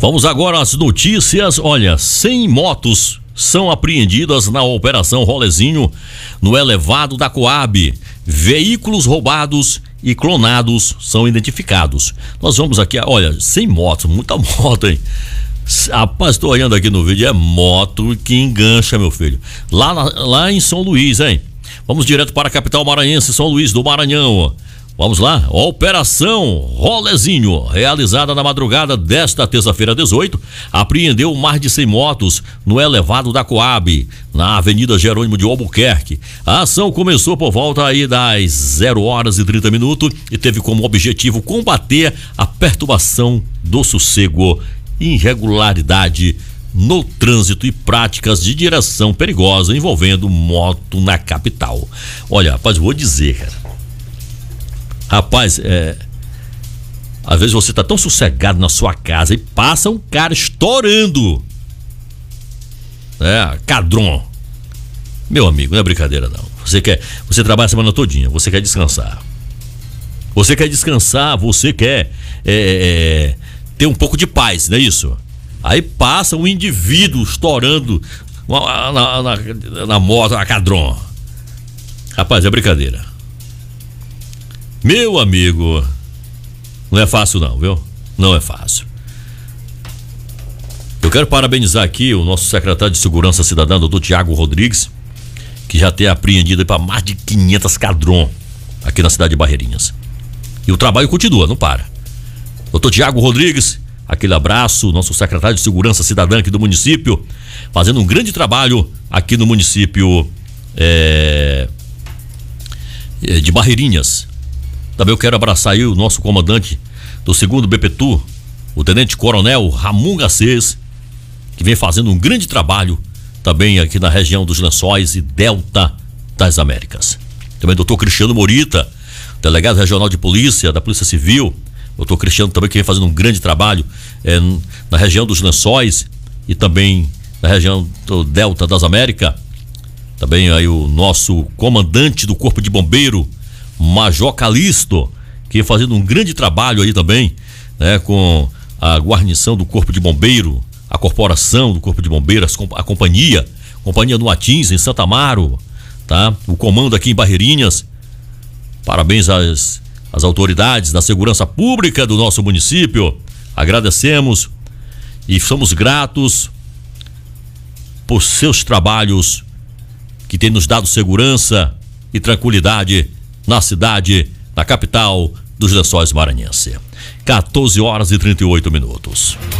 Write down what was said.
Vamos agora às notícias. Olha, 100 motos são apreendidas na Operação Rolezinho no elevado da Coab. Veículos roubados e clonados são identificados. Nós vamos aqui, olha, 100 motos, muita moto, hein? Rapaz, estou olhando aqui no vídeo, é moto que engancha, meu filho. Lá em São Luís, hein? Vamos direto para a capital maranhense, São Luís do Maranhão. Vamos lá, Operação Rolezinho, realizada na madrugada desta terça-feira 18, apreendeu mais de 100 motos no elevado da Coab, na Avenida Jerônimo de Albuquerque. A ação começou por volta aí das 0h30 e teve como objetivo combater a perturbação do sossego, irregularidade no trânsito e práticas de direção perigosa envolvendo moto na capital. Olha, rapaz, vou dizer, cara. Rapaz, às vezes você tá tão sossegado na sua casa e passa um cara estourando. Cadron. Meu amigo, não é brincadeira não. Você trabalha a semana todinha, você quer descansar. Você quer ter um pouco de paz, não é isso? Aí passa um indivíduo estourando na moto, a Cadron. Rapaz, é brincadeira. Meu amigo, não é fácil não, viu? Não é fácil. Eu quero parabenizar aqui o nosso secretário de Segurança Cidadã, doutor Tiago Rodrigues, que já tem apreendido para mais de 500 Cadron aqui na cidade de Barreirinhas. E o trabalho continua, não para. Doutor Tiago Rodrigues, aquele abraço, nosso secretário de Segurança Cidadã aqui do município, fazendo um grande trabalho aqui no município de Barreirinhas. Também eu quero abraçar aí o nosso comandante do 2º BPTU, o Tenente Coronel Ramon Garcês, que vem fazendo um grande trabalho também aqui na região dos Lençóis e Delta das Américas. Também o doutor Cristiano Morita, delegado regional de polícia, da Polícia Civil. Doutor Cristiano também que vem fazendo um grande trabalho na região dos Lençóis e também na região do Delta das Américas. Também aí o nosso comandante do Corpo de Bombeiro, Major Calixto, que fazendo um grande trabalho aí também, né, com a guarnição do Corpo de Bombeiro, a corporação do Corpo de Bombeiros, a companhia no Atins, em Santa Amaro, tá? O comando aqui em Barreirinhas. Parabéns às autoridades da segurança pública do nosso município. Agradecemos e somos gratos por seus trabalhos que têm nos dado segurança e tranquilidade na cidade, na capital dos Lençóis Maranhense. 14h38.